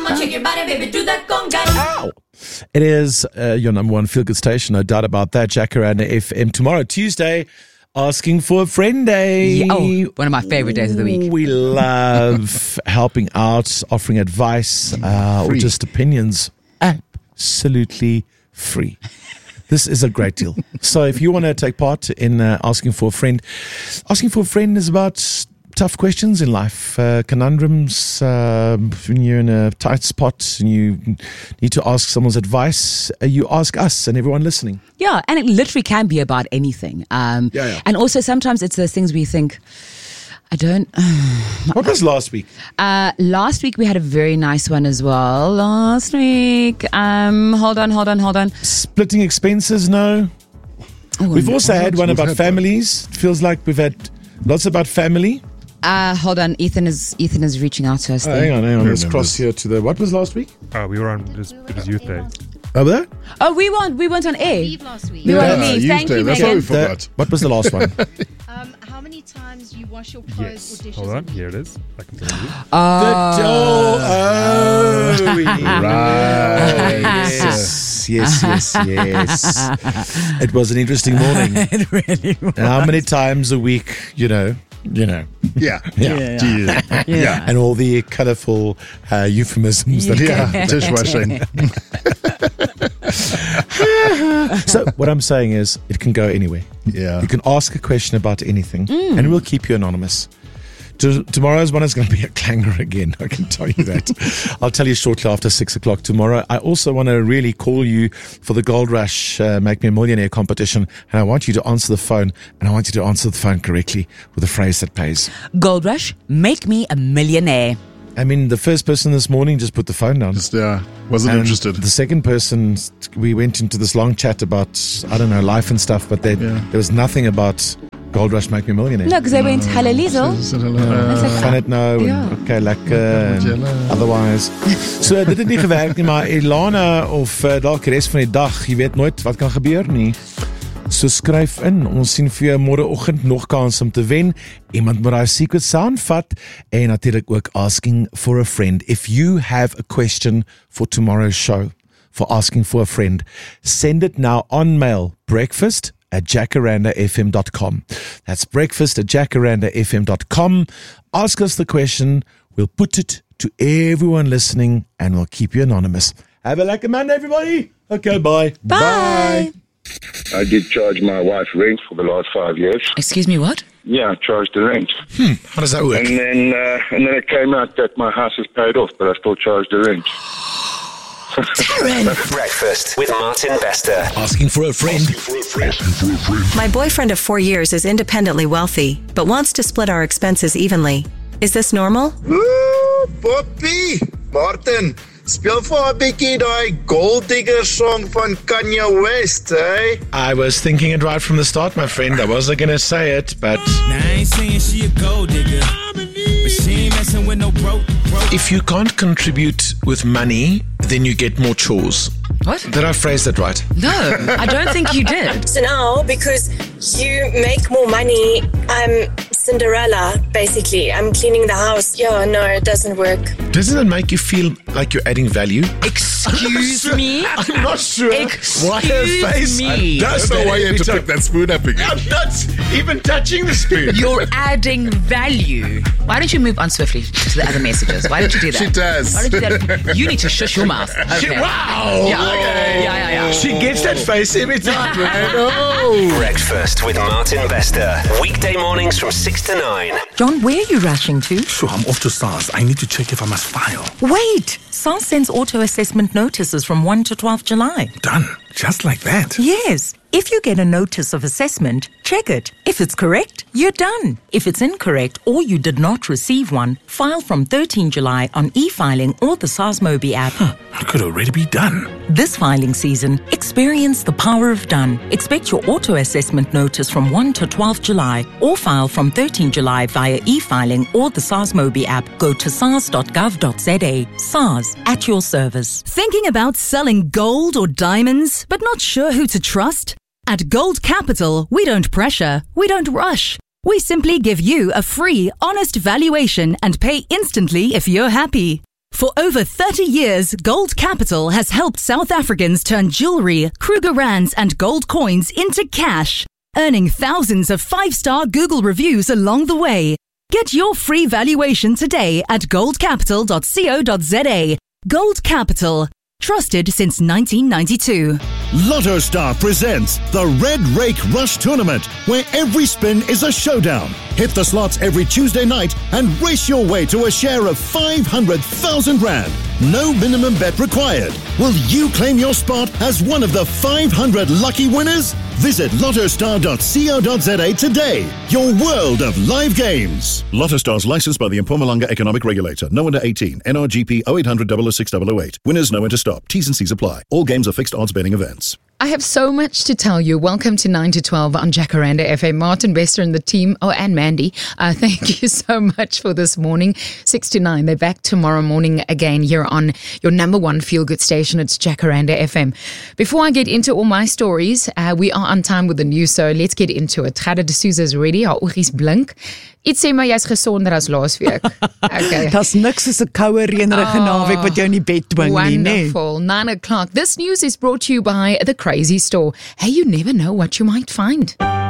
on, shake your body, baby, do that conga. Ow! It is your number one feel-good station, no doubt about that. Jacaranda FM. Tomorrow, Tuesday, Asking for a Friend Day. Yeah, one of my favorite days of the week. We love helping out, offering advice, or just opinions. Absolutely free. This is a great deal. So if you want to take part in asking for a friend is about tough questions in life, conundrums, when you're in a tight spot and you need to ask someone's advice, you ask us and everyone listening. Yeah, and it literally can be about anything. And also sometimes it's those things where you think, What was last week? Last week we had a very nice one as well. Hold on. Splitting expenses, no. We've also had one about families. It feels like we've had lots about family. Hold on, Ethan is reaching out to us. Hang on. Let's cross here to the. What was last week? We were on. It was Youth Day. Over there? Oh, we went on air. Leave last week. We were on leave. Thank you, That's why we Megan. forgot. What was the last one? How many times you wash your clothes Yes. or dishes? Hold on. Here it is. I can tell you. Right. Yes. It was an interesting morning. It really was. And how many times a week, you know. Yeah. And all the colourful euphemisms that Dishwashing. So what I'm saying is it can go anywhere. Yeah. You can ask a question about anything and we'll keep you anonymous. Tomorrow's one is going to be a clanger again. I can tell you that. I'll tell you shortly after 6 o'clock tomorrow. I also want to really call you for the Gold Rush Make Me a Millionaire competition. And I want you to answer the phone. And I want you to answer the phone correctly with a phrase that pays. Gold Rush, make me a millionaire. I mean, the first person this morning just put the phone down. Wasn't And interested. The second person, we went into this long chat about, I don't know, life and stuff. But there was nothing about Gold Rush Make Me a Millionaire. No, because they went, hallo Liesel. Gaan dit nou? Ja. Okay, lekker. Otherwise. So dit het nie gewerk nie, maar Elana of dalk die res van die dag, jy weet nooit wat kan gebeur nie. So skryf in. Ons sien vir jou môreoggend nog kans om te wen. Iemand moet daai secret sound vat en natuurlik ook asking for a friend. If you have a question for tomorrow's show, for asking for a friend, send it now on mail. breakfast@jacarandafm.com. That's breakfast@jacarandafm.com. Ask us the question. We'll put it to everyone listening and we'll keep you anonymous. Have a lekker Monday, everybody. Okay, bye. Bye. I did charge my wife rent for the last 5 years. Excuse me, what? Yeah, I charged the rent. How does that work? And then it came out that my house is paid off, but I still charged the rent. Breakfast with Martin Bester. Asking for a friend. My boyfriend of 4 years is independently wealthy, but wants to split our expenses evenly. Is this normal? Ooh, Poppy! Martin, speel vir 'n bietjie daai Gold Digger song van Kanye West, eh? I was thinking it right from the start, my friend. I wasn't going to say it, but Now I ain't saying she a gold digger, but she ain't messing with no broke. if you can't contribute with money, then you get more chores. What? Did I phrase that right? No, I don't think you did. So now, because you make more money, I'm Cinderella, basically. I'm cleaning the house. Yeah, no, it doesn't work. Doesn't it make you feel like you're adding value? Excuse me? I'm not sure. What her Excuse face me. does. I don't know why you had to pick that spoon up again. I'm not even touching the spoon. You're adding value. Why don't you move on swiftly to the other messages? Why don't you do that? She does. Why don't you do that? You need to shush your mouth. Okay. Wow. Yeah. Okay. Yeah. She gets that face every time. Breakfast with Martin Bester. Weekday mornings from 6 to 9. John, where are you rushing to? Sure, I'm off to SARS. I need to check if I must file. Wait! SARS sends auto-assessment notices from 1 to 12 July. Done. Just like that. Yes. If you get a notice of assessment, check it. If it's correct, you're done. If it's incorrect or you did not receive one, file from 13 July on e-filing or the SARS Mobi app. I could already be done. This filing season, experience the power of done. Expect your auto-assessment notice from 1 to 12 July or file from 13 July via e-filing or the SARS Mobi app. Go to sars.gov.za. SARS, at your service. Thinking about selling gold or diamonds, but not sure who to trust? At Gold Capital, we don't pressure, we don't rush. We simply give you a free, honest valuation and pay instantly if you're happy. For over 30 years, Gold Capital has helped South Africans turn jewelry, Kruger Rands, and gold coins into cash, earning thousands of 5-star Google reviews along the way. Get your free valuation today at goldcapital.co.za. Gold Capital. Trusted since 1992. Lotto Star presents the Red Rake Rush Tournament, where every spin is a showdown. Hit the slots every Tuesday night and race your way to a share of 500,000 Rand. No minimum bet required. Will you claim your spot as one of the 500 lucky winners? Visit lottostar.co.za today. Your world of live games. Lotto Stars licensed by the Mpumalanga Economic Regulator. No under 18. NRGP 0800 006 008. Winners know when to stop. T's and C's apply. All games are fixed odds betting events. I have so much to tell you. Welcome to 9 to 12 on Jacaranda FM. Martin Bester and the team, and Mandy, thank you so much for this morning. 6 to 9, they're back tomorrow morning again here on your number one feel-good station. It's Jacaranda FM. Before I get into all my stories, we are on time with the news, so let's get into it. Gerda de Souza is ready, haar oogies blink. Iets sê maar jy's gesonder as laasweek. Okay. Daar's niks soos 'n koue reënerige naweek wat jou in die bed dwing nie, nee. Wonderful. 9 o'clock. This news is brought to you by The Crazy Store. Hey, you never know what you might find.